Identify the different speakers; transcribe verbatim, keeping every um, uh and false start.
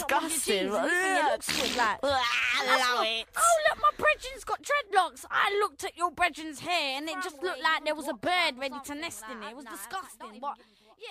Speaker 1: disgusting.
Speaker 2: Jeans, and you think it looks good, like.
Speaker 1: Allow it.
Speaker 2: Oh, look, my brethren's got dreadlocks. I looked at your brethren's hair and it just looked like there was a bird ready to nest in it. It was disgusting. But, yeah,